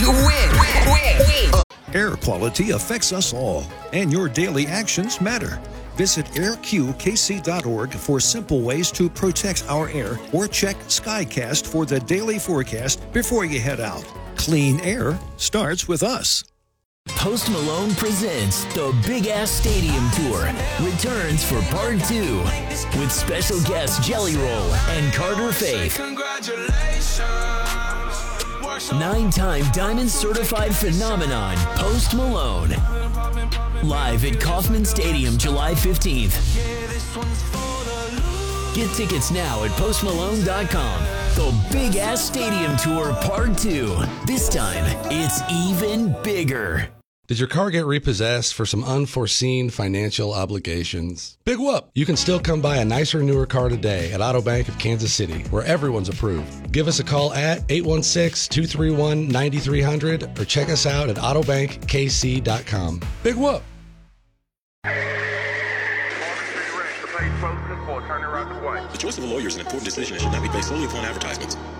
win. Air quality affects us all, and your daily actions matter. Visit airqkc.org for simple ways to protect our air, or check Skycast for the daily forecast before you head out. Clean air starts with us. Post Malone presents the Big Ass Stadium Tour returns for part 2 with special guests Jelly Roll and Carter Faith. 9-time Diamond Certified Phenomenon Post Malone. Live at Kauffman Stadium July 15th. Get tickets now at postmalone.com. The Big Ass Stadium Tour Part 2. This time, it's even bigger. Did your car get repossessed for some unforeseen financial obligations? Big whoop! You can still come buy a nicer, newer car today at Auto Bank of Kansas City, where everyone's approved. Give us a call at 816-231-9300 or check us out at autobankkc.com. Big whoop! The choice of a lawyer is an important decision and should not be based solely upon advertisements.